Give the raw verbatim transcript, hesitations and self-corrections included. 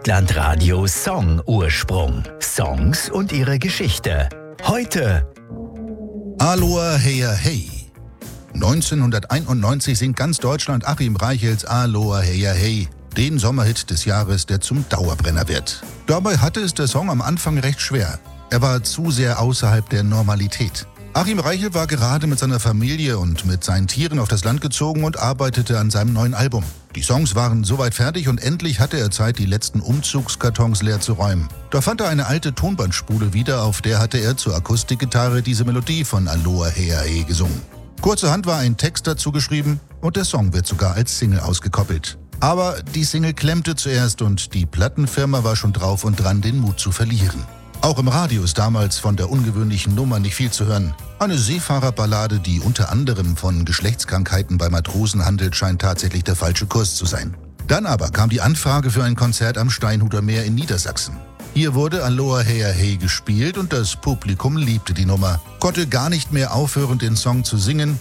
Landradio Song Ursprung. Songs und ihre Geschichte. Heute Aloha Heya Hey. neunzehnhunderteinundneunzig singt ganz Deutschland Achim Reichels Aloha Heya Hey, den Sommerhit des Jahres, der zum Dauerbrenner wird. Dabei hatte es der Song am Anfang recht schwer. Er war zu sehr außerhalb der Normalität. Achim Reichel war gerade mit seiner Familie und mit seinen Tieren auf das Land gezogen und arbeitete an seinem neuen Album. Die Songs waren soweit fertig und endlich hatte er Zeit, die letzten Umzugskartons leer zu räumen. Da fand er eine alte Tonbandspule wieder, auf der hatte er zur Akustikgitarre diese Melodie von Aloha Heya Hey gesungen. Kurzerhand war ein Text dazu geschrieben und der Song wird sogar als Single ausgekoppelt. Aber die Single klemmte zuerst und die Plattenfirma war schon drauf und dran, den Mut zu verlieren. Auch im Radio ist damals von der ungewöhnlichen Nummer nicht viel zu hören. Eine Seefahrerballade, die unter anderem von Geschlechtskrankheiten bei Matrosen handelt, scheint tatsächlich der falsche Kurs zu sein. Dann aber kam die Anfrage für ein Konzert am Steinhuder Meer in Niedersachsen. Hier wurde Aloha Heya Hey gespielt und das Publikum liebte die Nummer, konnte gar nicht mehr aufhören, den Song zu singen